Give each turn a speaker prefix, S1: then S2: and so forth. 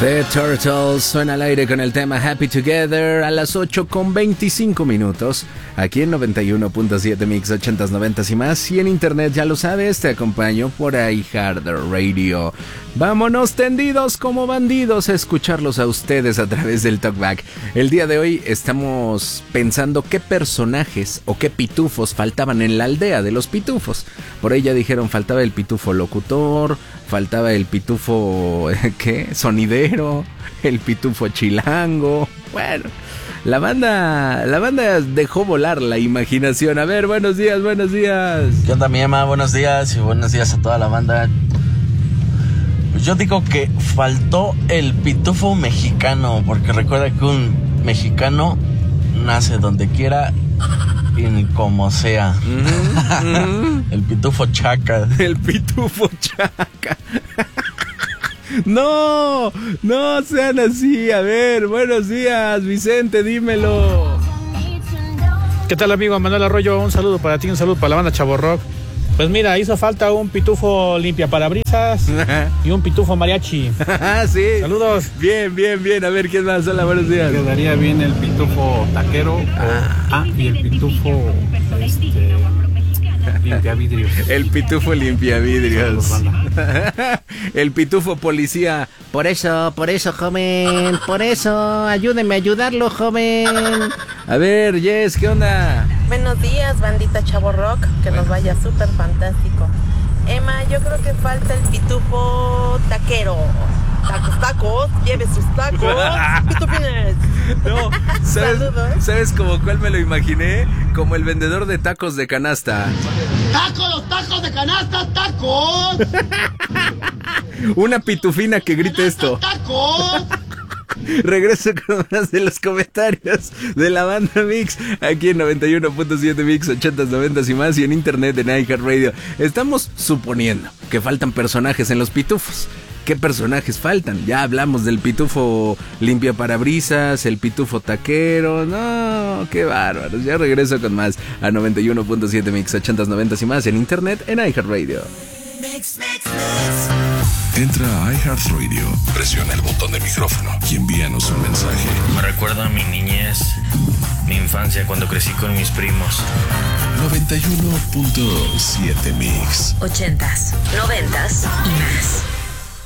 S1: The Turtles suena al aire con el tema Happy Together a las 8:25 aquí en 91.7 Mix 80s, 90s y más, y en internet, ya lo sabes, te acompaño por iHeart Radio. Vámonos tendidos como bandidos a escucharlos a ustedes a través del Talkback. El día de hoy estamos pensando qué personajes o qué pitufos faltaban en la aldea de los pitufos. Por ahí ya dijeron, faltaba el pitufo locutor, faltaba el pitufo, ¿qué? Sonidero, el pitufo chilango. Bueno, la banda dejó volar la imaginación. A ver, buenos días.
S2: ¿Qué onda, mi Emma? Buenos días y buenos días a toda la banda. Pues yo digo que faltó el pitufo mexicano, porque recuerda que un mexicano nace donde quiera y como sea. El pitufo chaca.
S1: El pitufo chaca. No sean así. A ver, buenos días, Vicente, dímelo.
S3: ¿Qué tal, amigo Manuel Arroyo? Un saludo para ti, un saludo para la banda Chavo Rock. Pues mira, hizo falta un pitufo limpia parabrisas y un pitufo mariachi.
S1: Sí.
S3: Saludos.
S1: Bien. A ver, ¿quién más? Hola, buenos días.
S4: Quedaría bien el pitufo taquero y el pitufo limpiavidrios.
S1: El pitufo limpiavidrios. El pitufo policía. Por eso, joven. Por eso, ayúdeme a ayudarlo, joven. A ver, Jess, ¿qué onda?
S5: Buenos días, bandita Chavo Rock. Que nos vaya súper fantástico. Emma, yo creo que falta el pitufo taquero. Tacos, lleve sus tacos. Pitufines.
S1: No, ¿sabes como cuál me lo imaginé? Como el vendedor de tacos de canasta.
S6: ¡Tacos, los tacos de canasta, tacos!
S1: Una pitufina que grite esto.
S6: ¡Tacos!
S1: Regreso con más de los comentarios de la banda Mix aquí en 91.7 Mix 80s, 90s y más, y en internet en iHeart Radio. Estamos suponiendo que faltan personajes en los pitufos. ¿Qué personajes faltan? Ya hablamos del pitufo limpia parabrisas, el pitufo taquero. No, qué bárbaros. Ya regreso con más a 91.7 Mix 80s, 90s y más, en internet en iHeart Radio.
S7: Entra a iHeartRadio, presiona el botón de micrófono y envíanos un mensaje.
S8: Me recuerda a mi niñez, mi infancia cuando crecí con mis primos.
S7: 91.7 Mix
S9: 80s, 90s y más.